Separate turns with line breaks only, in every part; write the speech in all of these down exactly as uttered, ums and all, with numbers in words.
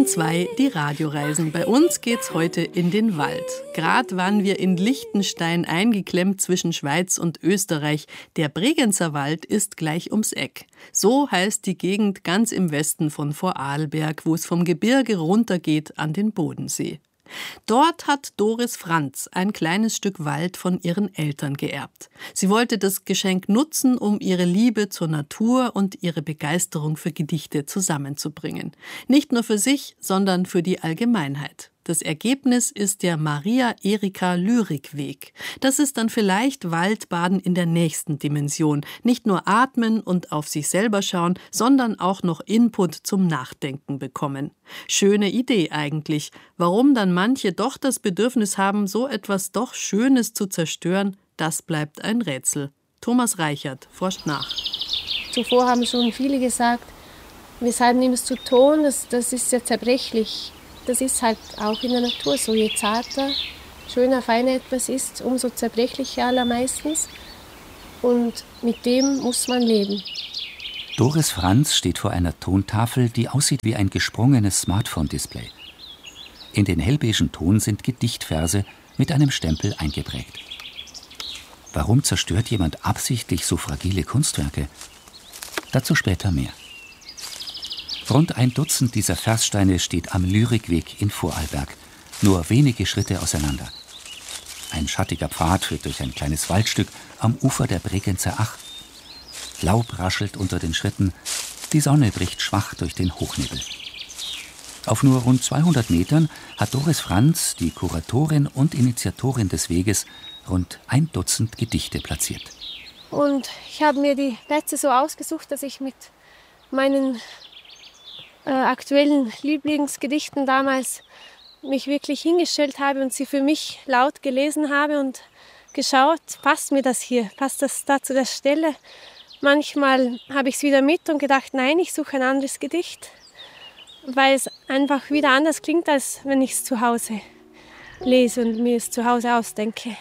Bayern zwei, die Radioreisen. Bei uns geht's heute in den Wald. Gerade waren wir in Liechtenstein eingeklemmt zwischen Schweiz und Österreich. Der Bregenzer Wald ist gleich ums Eck. So heißt die Gegend ganz im Westen von Vorarlberg, wo es vom Gebirge runtergeht an den Bodensee. Dort hat Doris Franz ein kleines Stück Wald von ihren Eltern geerbt. Sie wollte das Geschenk nutzen, um ihre Liebe zur Natur und ihre Begeisterung für Gedichte zusammenzubringen. Nicht nur für sich, sondern für die Allgemeinheit. Das Ergebnis ist der Maria-Erika-Lyrikweg. Das ist dann vielleicht Waldbaden in der nächsten Dimension. Nicht nur atmen und auf sich selber schauen, sondern auch noch Input zum Nachdenken bekommen. Schöne Idee eigentlich. Warum dann manche doch das Bedürfnis haben, so etwas doch Schönes zu zerstören, das bleibt ein Rätsel. Thomas Reichert forscht nach.
Zuvor haben schon viele gesagt, weshalb nimmst du Ton, das, das ist ja zerbrechlich. Das ist halt auch in der Natur so. Je zarter, schöner, feiner etwas ist, umso zerbrechlicher allermeistens. Und mit dem muss man leben.
Doris Franz steht vor einer Tontafel, die aussieht wie ein gesprungenes Smartphone-Display. In den hellbeigen Ton sind Gedichtverse mit einem Stempel eingeprägt. Warum zerstört jemand absichtlich so fragile Kunstwerke? Dazu später mehr. Rund ein Dutzend dieser Verssteine steht am Lyrikweg in Vorarlberg, nur wenige Schritte auseinander. Ein schattiger Pfad führt durch ein kleines Waldstück am Ufer der Bregenzer Ach. Laub raschelt unter den Schritten, die Sonne bricht schwach durch den Hochnebel. Auf nur rund zweihundert Metern hat Doris Franz, die Kuratorin und Initiatorin des Weges, rund ein Dutzend Gedichte platziert.
Und ich habe mir die Plätze so ausgesucht, dass ich mit meinen äh, aktuellen Lieblingsgedichten damals mich wirklich hingestellt habe und sie für mich laut gelesen habe und geschaut, passt mir das hier, passt das da zu der Stelle. Manchmal habe ich es wieder mit und gedacht, nein, ich suche ein anderes Gedicht, weil es einfach wieder anders klingt, als wenn ich es zu Hause lese und mir es zu Hause ausdenke.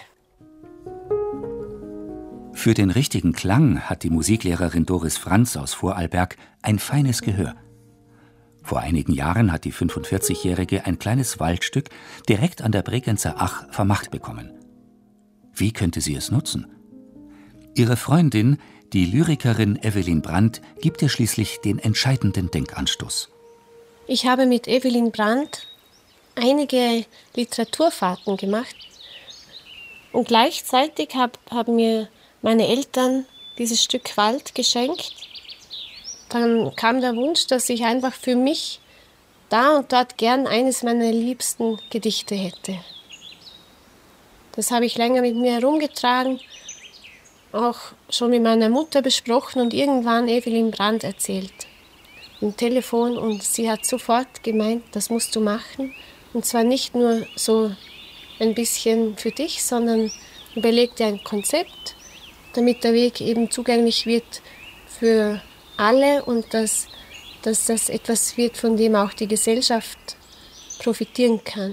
Für den richtigen Klang hat die Musiklehrerin Doris Franz aus Vorarlberg ein feines Gehör. Vor einigen Jahren hat die fünfundvierzigjährige ein kleines Waldstück direkt an der Bregenzer Ach vermacht bekommen. Wie könnte sie es nutzen? Ihre Freundin, die Lyrikerin Evelyn Brandt, gibt ihr schließlich den entscheidenden Denkanstoß.
Ich habe mit Evelyn Brandt einige Literaturfahrten gemacht und gleichzeitig hab, haben mir meine Eltern dieses Stück Wald geschenkt. Dann kam der Wunsch, dass ich einfach für mich da und dort gern eines meiner liebsten Gedichte hätte. Das habe ich länger mit mir herumgetragen, auch schon mit meiner Mutter besprochen und irgendwann Evelyn Brandt erzählt. Am Telefon, und sie hat sofort gemeint, das musst du machen. Und zwar nicht nur so ein bisschen für dich, sondern überleg dir ein Konzept, damit der Weg eben zugänglich wird für alle und dass, dass das etwas wird, von dem auch die Gesellschaft profitieren kann.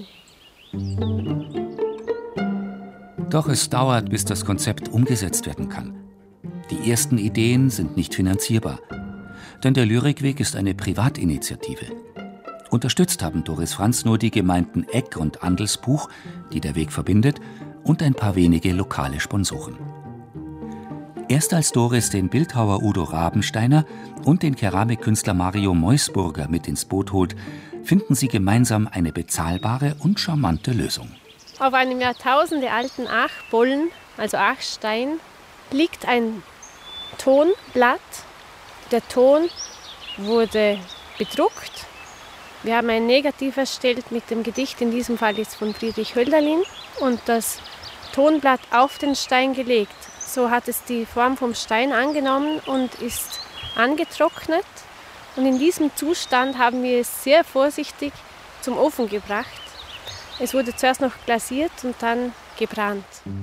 Doch es dauert, bis das Konzept umgesetzt werden kann. Die ersten Ideen sind nicht finanzierbar, denn der Lyrikweg ist eine Privatinitiative. Unterstützt haben Doris Franz nur die Gemeinden Egg und Andelsbuch, die der Weg verbindet, und ein paar wenige lokale Sponsoren. Erst als Doris den Bildhauer Udo Rabensteiner und den Keramikkünstler Mario Meusburger mit ins Boot holt, finden sie gemeinsam eine bezahlbare und charmante Lösung.
Auf einem jahrtausendealten Achbollen, also Achstein, liegt ein Tonblatt. Der Ton wurde bedruckt. Wir haben ein Negativ erstellt mit dem Gedicht, in diesem Fall jetzt von Friedrich Hölderlin, und das Tonblatt auf den Stein gelegt. So hat es die Form vom Stein angenommen und ist angetrocknet. Und in diesem Zustand haben wir es sehr vorsichtig zum Ofen gebracht. Es wurde zuerst noch glasiert und dann gebrannt.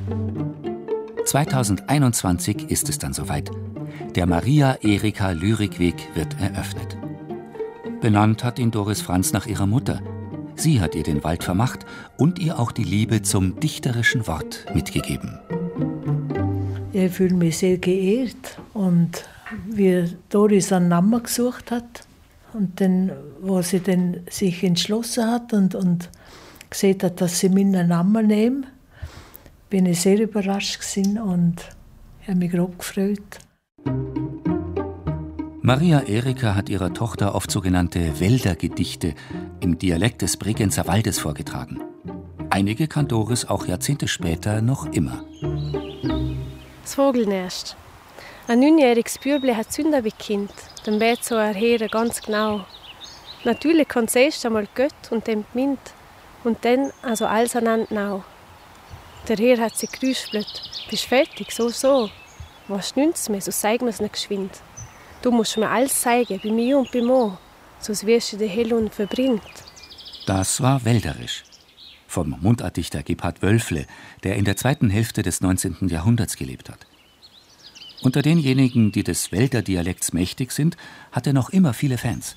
zweitausendeinundzwanzig ist es dann soweit. Der Maria-Erika-Lyrikweg wird eröffnet. Benannt hat ihn Doris Franz nach ihrer Mutter. Sie hat ihr den Wald vermacht und ihr auch die Liebe zum dichterischen Wort mitgegeben.
Ich fühle mich sehr geehrt. Und wie Doris einen Namen gesucht hat, Und dann, wo sie dann sich entschlossen hat und, und gesehen hat, dass sie meinen Namen nehmen, bin ich sehr überrascht gewesen und habe mich grob gefreut.
Maria Erika hat ihrer Tochter oft sogenannte Wäldergedichte im Dialekt des Bregenzer Waldes vorgetragen. Einige kann Doris auch Jahrzehnte später noch immer.
Das Vogelnest. Ein neunjähriges Büble hat Sünder bekannt. Dann wird so erhören ganz genau. Natürlich kann es erst einmal Gött und dann die Mind. Und dann also alles aneinander. Der Herr hat sich gerüscht. Bist fertig? So, so. Was nützt mir? So zeig mir's nicht geschwind. Du musst mir alles zeigen, bei mir und bei Mo. Sonst wirst du dir hell und verbrennt.
Das war wälderisch. Vom Mundartdichter Gebhard Wölfle, der in der zweiten Hälfte des neunzehnten Jahrhunderts gelebt hat. Unter denjenigen, die des Wälderdialekts mächtig sind, hat er noch immer viele Fans.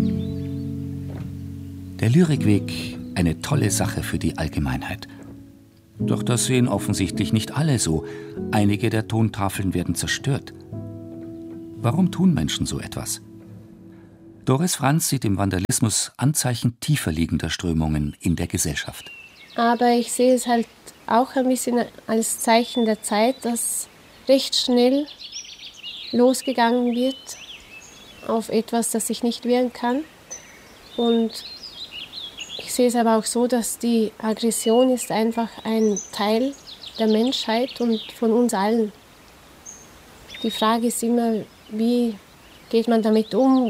Der Lyrikweg, eine tolle Sache für die Allgemeinheit. Doch das sehen offensichtlich nicht alle so. Einige der Tontafeln werden zerstört. Warum tun Menschen so etwas? Doris Franz sieht im Vandalismus Anzeichen tiefer liegender Strömungen in der Gesellschaft.
Aber ich sehe es halt auch ein bisschen als Zeichen der Zeit, dass recht schnell losgegangen wird auf etwas, das sich nicht wehren kann. Und ich sehe es aber auch so, dass die Aggression ist einfach ein Teil der Menschheit und von uns allen. Die Frage ist immer, wie geht man damit um?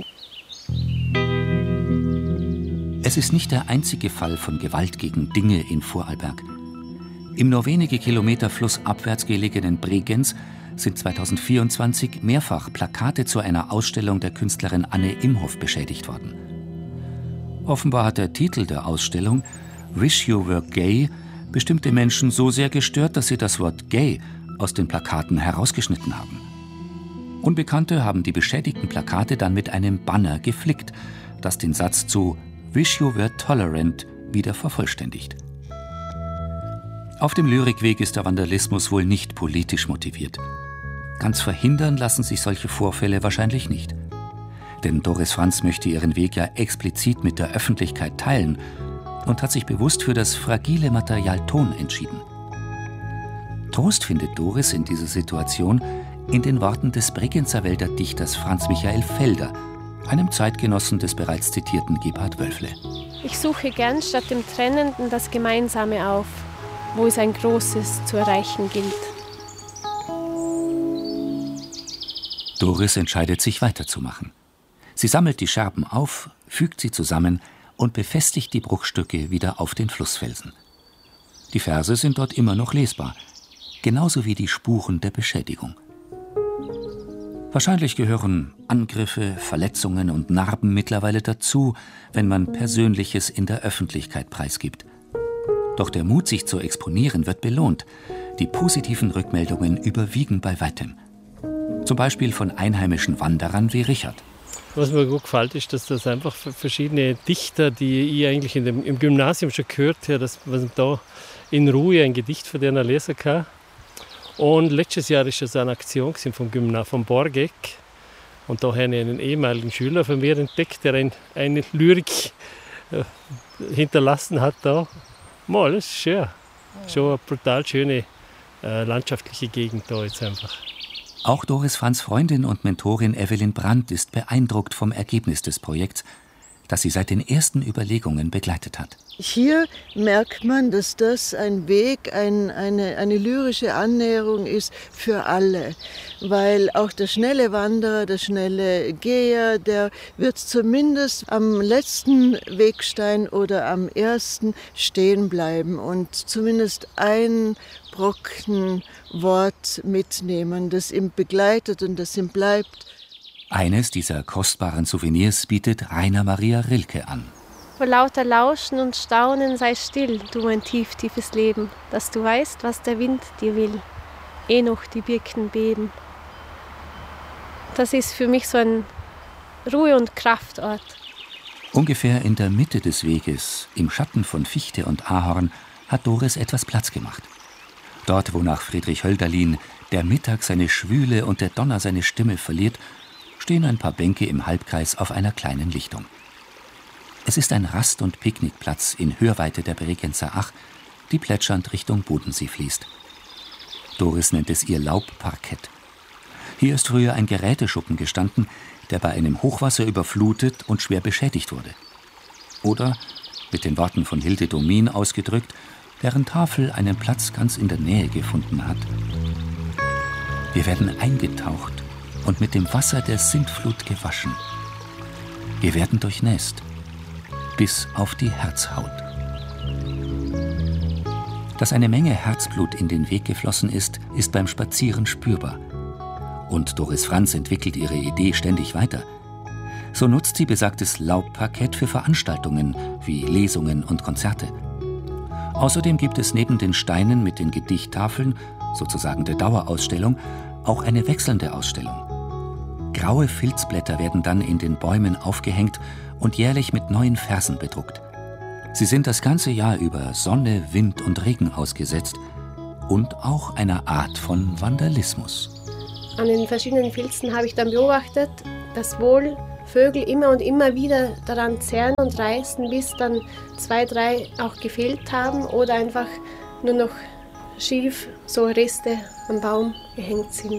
Es ist nicht der einzige Fall von Gewalt gegen Dinge in Vorarlberg. Im nur wenige Kilometer flussabwärts gelegenen Bregenz sind zweitausendvierundzwanzig mehrfach Plakate zu einer Ausstellung der Künstlerin Anne Imhoff beschädigt worden. Offenbar hat der Titel der Ausstellung, Wish You Were Gay, bestimmte Menschen so sehr gestört, dass sie das Wort gay aus den Plakaten herausgeschnitten haben. Unbekannte haben die beschädigten Plakate dann mit einem Banner geflickt, das den Satz zu Wish You Were Tolerant wieder vervollständigt. Auf dem Lyrikweg ist der Vandalismus wohl nicht politisch motiviert. Ganz verhindern lassen sich solche Vorfälle wahrscheinlich nicht. Denn Doris Franz möchte ihren Weg ja explizit mit der Öffentlichkeit teilen und hat sich bewusst für das fragile Material Ton entschieden. Trost findet Doris in dieser Situation in den Worten des Bregenzer Wälder Dichters Franz Michael Felder, einem Zeitgenossen des bereits zitierten Gebhard Wölfle.
Ich suche gern statt dem Trennenden das Gemeinsame auf, wo es ein Großes zu erreichen gilt.
Doris entscheidet sich weiterzumachen. Sie sammelt die Scherben auf, fügt sie zusammen und befestigt die Bruchstücke wieder auf den Flussfelsen. Die Verse sind dort immer noch lesbar, genauso wie die Spuren der Beschädigung. Wahrscheinlich gehören Angriffe, Verletzungen und Narben mittlerweile dazu, wenn man Persönliches in der Öffentlichkeit preisgibt. Doch der Mut, sich zu exponieren, wird belohnt. Die positiven Rückmeldungen überwiegen bei weitem. Zum Beispiel von einheimischen Wanderern wie Richard.
Was mir gut gefällt, ist, dass das einfach verschiedene Dichter, die ich eigentlich in dem, im Gymnasium schon gehört habe, dass man da in Ruhe ein Gedicht von denen lesen kann. Und letztes Jahr war es eine Aktion vom Gymnasium von Borgeck. Und da habe ich einen ehemaligen Schüler von mir entdeckt, der ein, eine Lyrik äh, hinterlassen hat. Da. Mal, das ist schön. Schon eine brutal schöne äh, landschaftliche Gegend da jetzt einfach.
Auch Doris Franz' Freundin und Mentorin Evelyn Brandt ist beeindruckt vom Ergebnis des Projekts, das sie seit den ersten Überlegungen begleitet hat.
Hier merkt man, dass das ein Weg, ein, eine, eine lyrische Annäherung ist für alle. Weil auch der schnelle Wanderer, der schnelle Geher, der wird zumindest am letzten Wegstein oder am ersten stehen bleiben und zumindest ein Brocken Wort mitnehmen, das ihm begleitet und das ihm bleibt.
Eines dieser kostbaren Souvenirs bietet Rainer Maria Rilke an.
Vor lauter Lauschen und Staunen sei still, du mein tief, tiefes Leben, dass du weißt, was der Wind dir will, eh noch die Birken beben. Das ist für mich so ein Ruhe- und Kraftort.
Ungefähr in der Mitte des Weges, im Schatten von Fichte und Ahorn, hat Doris etwas Platz gemacht. Dort, wo nach Friedrich Hölderlin der Mittag seine Schwüle und der Donner seine Stimme verliert, stehen ein paar Bänke im Halbkreis auf einer kleinen Lichtung. Es ist ein Rast- und Picknickplatz in Hörweite der Bregenzer Ach, die plätschernd Richtung Bodensee fließt. Doris nennt es ihr Laubparkett. Hier ist früher ein Geräteschuppen gestanden, der bei einem Hochwasser überflutet und schwer beschädigt wurde. Oder, mit den Worten von Hilde Domin ausgedrückt, deren Tafel einen Platz ganz in der Nähe gefunden hat. Wir werden eingetaucht und mit dem Wasser der Sintflut gewaschen. Wir werden durchnässt, bis auf die Herzhaut. Dass eine Menge Herzblut in den Weg geflossen ist, ist beim Spazieren spürbar. Und Doris Franz entwickelt ihre Idee ständig weiter. So nutzt sie besagtes Laubparkett für Veranstaltungen wie Lesungen und Konzerte. Außerdem gibt es neben den Steinen mit den Gedichttafeln, sozusagen der Dauerausstellung, auch eine wechselnde Ausstellung. Graue Filzblätter werden dann in den Bäumen aufgehängt und jährlich mit neuen Versen bedruckt. Sie sind das ganze Jahr über Sonne, Wind und Regen ausgesetzt und auch einer Art von Vandalismus.
An den verschiedenen Filzen habe ich dann beobachtet, dass wohl Vögel immer und immer wieder daran zerren und reißen, bis dann zwei, drei auch gefehlt haben oder einfach nur noch schief so Reste am Baum gehängt sind.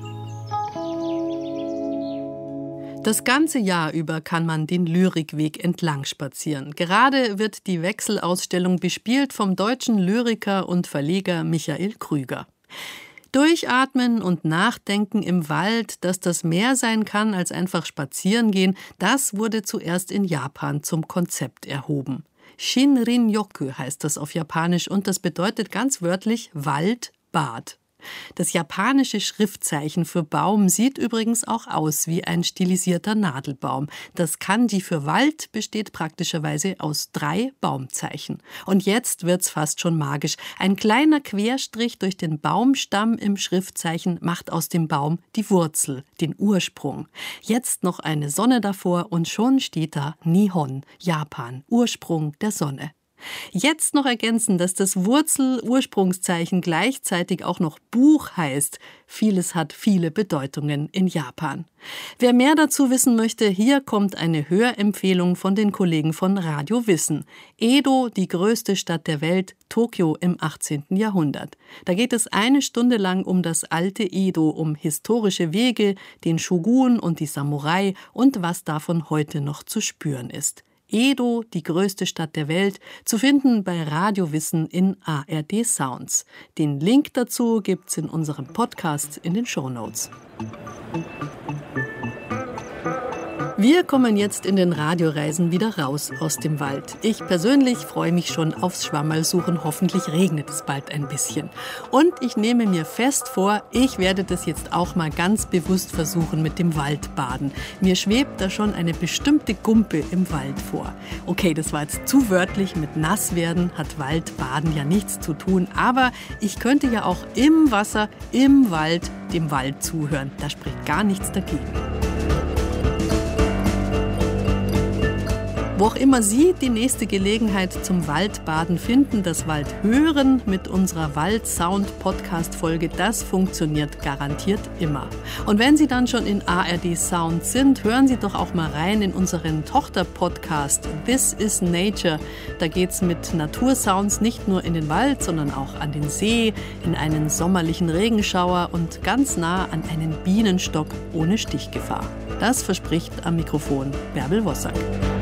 Das ganze Jahr über kann man den Lyrikweg entlang spazieren. Gerade wird die Wechselausstellung bespielt vom deutschen Lyriker und Verleger Michael Krüger. Durchatmen und nachdenken im Wald, dass das mehr sein kann als einfach spazieren gehen, das wurde zuerst in Japan zum Konzept erhoben. Shinrin-yoku heißt das auf Japanisch und das bedeutet ganz wörtlich Waldbad. Das japanische Schriftzeichen für Baum sieht übrigens auch aus wie ein stilisierter Nadelbaum. Das Kanji für Wald besteht praktischerweise aus drei Baumzeichen. Und jetzt wird's fast schon magisch. Ein kleiner Querstrich durch den Baumstamm im Schriftzeichen macht aus dem Baum die Wurzel, den Ursprung. Jetzt noch eine Sonne davor und schon steht da Nihon, Japan, Ursprung der Sonne. Jetzt noch ergänzen, dass das Wurzel-Ursprungszeichen gleichzeitig auch noch Buch heißt. Vieles hat viele Bedeutungen in Japan. Wer mehr dazu wissen möchte, hier kommt eine Hörempfehlung von den Kollegen von Radio Wissen. Edo, die größte Stadt der Welt, Tokio im achtzehnten Jahrhundert. Da geht es eine Stunde lang um das alte Edo, um historische Wege, den Shogun und die Samurai und was davon heute noch zu spüren ist. Edo, die größte Stadt der Welt, zu finden bei Radio Wissen in A R D Sounds. Den Link dazu gibt's in unserem Podcast in den Shownotes. Wir kommen jetzt in den Radioreisen wieder raus aus dem Wald. Ich persönlich freue mich schon aufs Schwammerlsuchen. Hoffentlich regnet es bald ein bisschen. Und ich nehme mir fest vor, ich werde das jetzt auch mal ganz bewusst versuchen mit dem Waldbaden. Mir schwebt da schon eine bestimmte Gumpe im Wald vor. Okay, das war jetzt zu wörtlich. Mit Nasswerden hat Waldbaden ja nichts zu tun. Aber ich könnte ja auch im Wasser, im Wald, dem Wald zuhören. Da spricht gar nichts dagegen. Wo auch immer Sie die nächste Gelegenheit zum Waldbaden finden, das Waldhören mit unserer Wald-Sound-Podcast-Folge, das funktioniert garantiert immer. Und wenn Sie dann schon in A R D Sound sind, hören Sie doch auch mal rein in unseren Tochter-Podcast This is Nature. Da geht's mit Natursounds nicht nur in den Wald, sondern auch an den See, in einen sommerlichen Regenschauer und ganz nah an einen Bienenstock ohne Stichgefahr. Das verspricht am Mikrofon Bärbel Wossack.